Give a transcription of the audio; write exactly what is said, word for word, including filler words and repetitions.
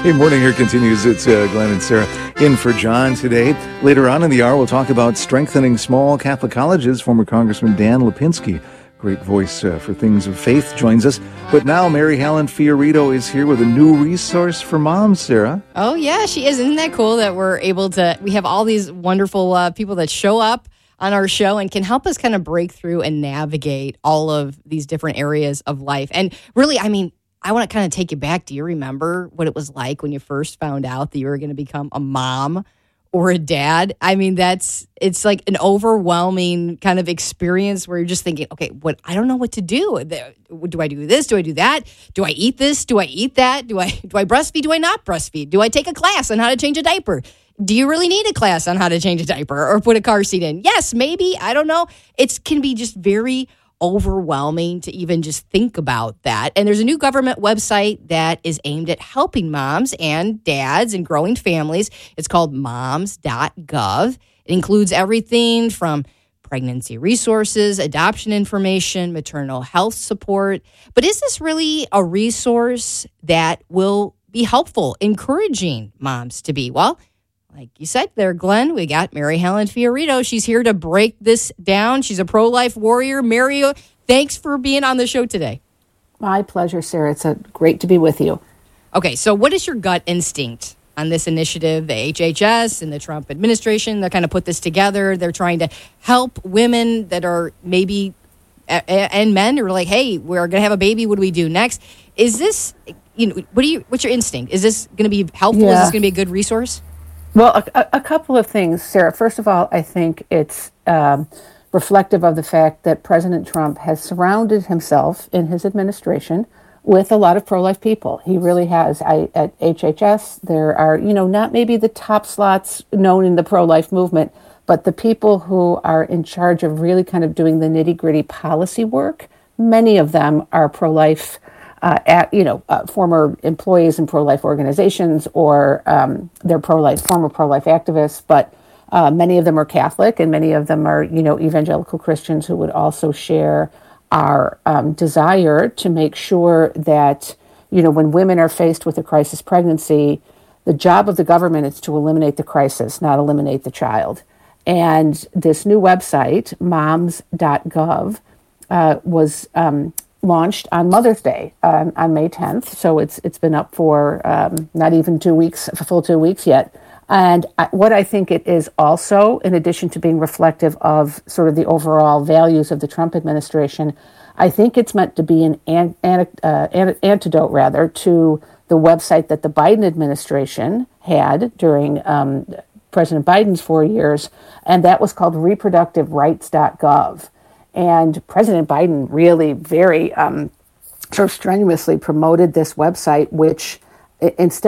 Hey, morning here continues. It's uh, Glenn and Sarah in for John today. Later on in the hour, we'll talk about strengthening small Catholic colleges. Former Congressman Dan Lipinski, great voice uh, for things of faith, joins us. But now Mary Helen Fiorito is here with a new resource for moms, Sarah. Oh, yeah, she is. Isn't that cool that we're able to, we have all these wonderful uh, people that show up on our show and can help us kind of break through and navigate all of these different areas of life. And really, I mean, I want to kind of take you back. Do you remember what it was like when you first found out that you were going to become a mom or a dad? I mean, that's, it's like an overwhelming kind of experience where you're just thinking, okay, what, I don't know what to do. Do I do this? Do I do that? Do I eat this? Do I eat that? Do I, do I breastfeed? Do I not breastfeed? Do I take a class on how to change a diaper? Do you really need a class on how to change a diaper or put a car seat in? Yes, maybe. I don't know. It can be just very overwhelming to even just think about that. And there's a new government website that is aimed at helping moms and dads and growing families. It's called moms dot gov. It includes everything from pregnancy resources, adoption information, maternal health support. But is this really a resource that will be helpful, encouraging moms to be? Well, like you said there, Glenn, we got Mary Helen Fiorito. She's here to break this down. She's a pro-life warrior. Mary, thanks for being on the show today. My pleasure, Sarah. It's a, great to be with you. Okay, so what is your gut instinct on this initiative? The H H S and the Trump administration, they kind of put this together. They're trying to help women that are maybe, and men who are like, hey, we're going to have a baby. What do we do next? Is this, you know, what do you, what's your instinct? Is this going to be helpful? Yeah. Is this going to be a good resource? Well, a, a couple of things, Sarah. First of all, I think it's um, reflective of the fact that President Trump has surrounded himself in his administration with a lot of pro-life people. He really has. I, at H H S, there are, you know, not maybe the top slots known in the pro-life movement, but the people who are in charge of really kind of doing the nitty-gritty policy work. Many of them are pro-life Uh, at, you know, uh, former employees in pro-life organizations, or um, they're pro-life, former pro-life activists, but uh, many of them are Catholic, and many of them are, you know, evangelical Christians who would also share our um, desire to make sure that, you know, when women are faced with a crisis pregnancy, the job of the government is to eliminate the crisis, not eliminate the child. And this new website, moms dot gov, uh, was um, launched on Mother's Day um, on May tenth. So it's it's been up for um, not even two weeks, a full two weeks yet. And I, what I think it is also, in addition to being reflective of sort of the overall values of the Trump administration, I think it's meant to be an, an, an, uh, an antidote, rather, to the website that the Biden administration had during um, President Biden's four years, and that was called reproductive rights dot gov. And President Biden really very um, sort of strenuously promoted this website, which instead